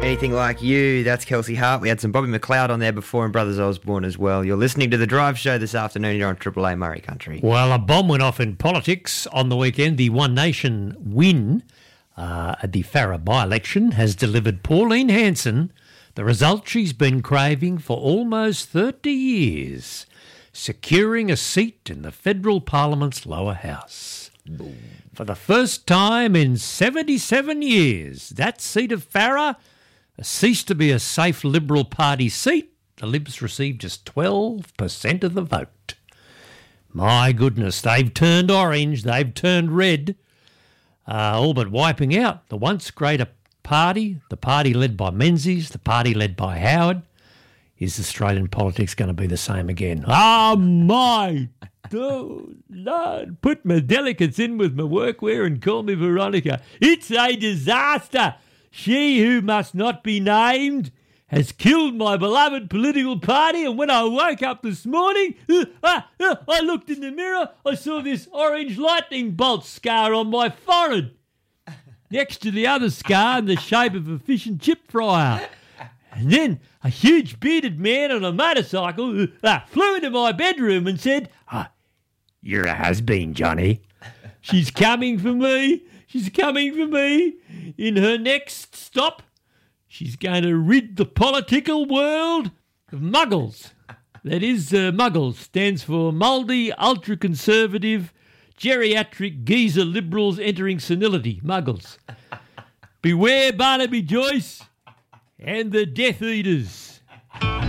Anything Like You, that's Kelsey Hart. We had some Bobby McLeod on there before and Brothers Osborne as well. You're listening to The Drive Show this afternoon here on Triple A Murray Country. Well, a bomb went off in politics on the weekend. The One Nation win at the Farrer by-election has delivered Pauline Hanson the result she's been craving for almost 30 years, securing a seat in the federal parliament's lower house. Boom. For the first time in 77 years, that seat of Farrer ceased to be a safe Liberal Party seat. The Libs received just 12% of the vote. My goodness, they've turned orange, they've turned red, all but wiping out the once greater party, the party led by Menzies, the party led by Howard. Is Australian politics going to be the same again? Oh, my Lord, put my delicates in with my workwear and call me Veronica. It's a disaster. She who must not be named has killed my beloved political party, and when I woke up this morning, I looked in the mirror, I saw this orange lightning bolt scar on my forehead, next to the other scar in the shape of a fish and chip fryer. And then a huge bearded man on a motorcycle flew into my bedroom and said, "You're a has-been, Johnny." She's coming for me. She's coming for me. In her next stop, she's going to rid the political world of muggles. That is, muggles stands for mouldy, ultra-conservative, geriatric geezer liberals entering senility. Muggles. Beware Barnaby Joyce and the Death Eaters.